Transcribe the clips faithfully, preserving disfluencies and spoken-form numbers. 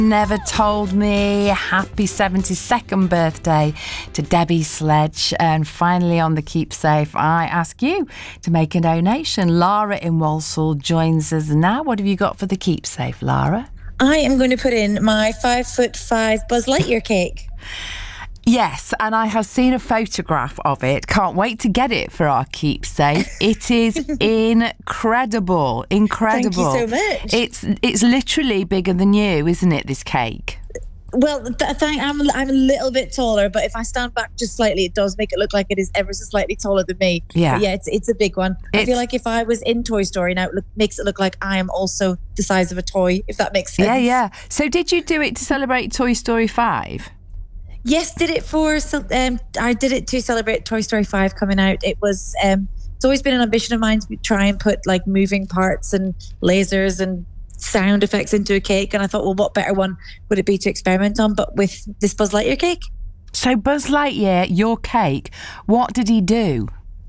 Never told me. Happy seventy-second birthday to Debbie Sledge. And finally on the Keepsafe, I ask you to make a donation. Lara in Walsall joins us now. What have you got for the Keepsafe, Lara? I am going to put in my five foot five Buzz Lightyear cake. Yes, and I have seen a photograph of it. Can't wait to get it for our Keepsafe. It is incredible, incredible. Thank you so much. It's it's literally bigger than you, isn't it, this cake? Well, th- th- I'm, I'm a little bit taller, but if I stand back just slightly, it does make it look like it is ever so slightly taller than me. Yeah. But yeah, it's it's a big one. It's, I feel like if I was in Toy Story now, it look, makes it look like I am also the size of a toy, if that makes sense. Yeah, yeah. So did you do it to celebrate Toy Story five? Yes, did it for, um, I did it to celebrate Toy Story five coming out. It was, um, it's always been an ambition of mine to try and put like moving parts and lasers and sound effects into a cake. And I thought, well, what better one would it be to experiment on, but with this Buzz Lightyear cake? So Buzz Lightyear, your cake, what did he do?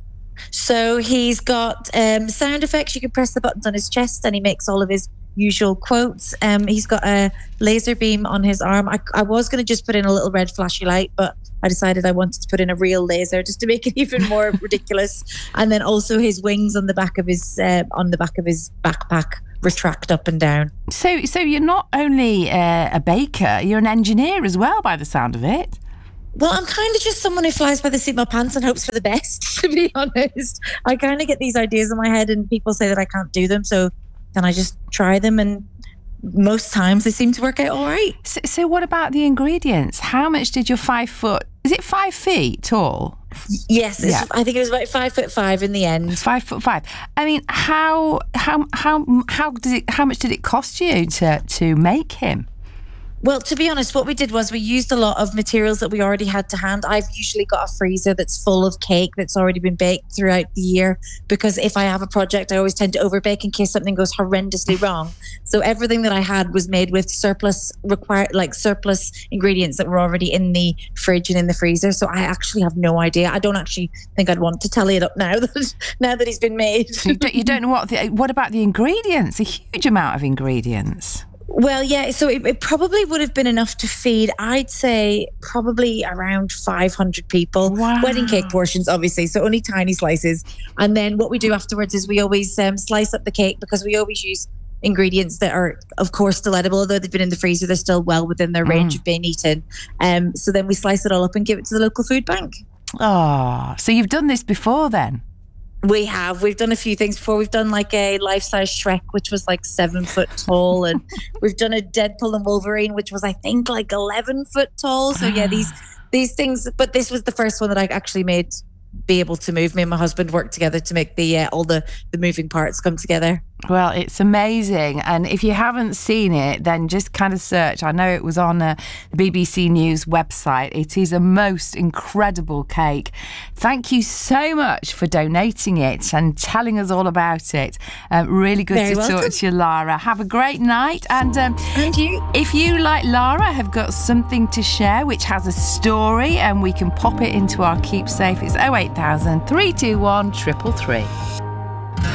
So he's got um, sound effects. You can press the buttons on his chest and he makes all of his usual quotes. Um, he's got a laser beam on his arm. I, I was going to just put in a little red flashy light, but I decided I wanted to put in a real laser just to make it even more ridiculous. And then also his wings on the back of his uh, on the back of his backpack retract up and down. So, so you're not only uh, a baker, you're an engineer as well, by the sound of it. Well, I'm kind of just someone who flies by the seat of my pants and hopes for the best, to be honest. I kind of get these ideas in my head and people say that I can't do them, so then I just try them, and most times they seem to work out all right. So, so what about the ingredients? How much did your five foot, is it five feet tall? Yes, yeah. I think it was about five foot five in the end. Five foot five. I mean, how how how how did it? How much did it cost you to to make him? Well, to be honest, what we did was we used a lot of materials that we already had to hand. I've usually got a freezer that's full of cake that's already been baked throughout the year, because if I have a project, I always tend to overbake in case something goes horrendously wrong. So everything that I had was made with surplus required, like surplus ingredients that were already in the fridge and in the freezer. So I actually have no idea. I don't actually think I'd want to tally it up now that now that he's been made. you, don't, you don't know what the, what about the ingredients? A huge amount of ingredients. Well, yeah, so it, it probably would have been enough to feed, I'd say, probably around five hundred people. Wow. Wedding cake portions, obviously, so only tiny slices. And then what we do afterwards is we always um, slice up the cake, because we always use ingredients that are, of course, still edible. Although they've been in the freezer, they're still well within their range mm. of being eaten. Um, so then we slice it all up and give it to the local food bank. Oh, so you've done this before then? We have. We've done a few things before. We've done like a life-size Shrek, which was like seven foot tall. And we've done a Deadpool and Wolverine, which was, I think, like eleven foot tall. So yeah, these these things. But this was the first one that I actually made be able to move. Me and my husband worked together to make the uh, all the, the moving parts come together. Well, it's amazing. And if you haven't seen it, then just kind of search. I know it was on uh, the B B C News website. It is a most incredible cake. Thank you so much for donating it and telling us all about it. Um, really good Very to welcome. talk to you, Lara. Have a great night. And, um, and you. If you, like Lara, have got something to share which has a story and we can pop it into our Keepsafe, it's oh eight thousand, three two one, three three three.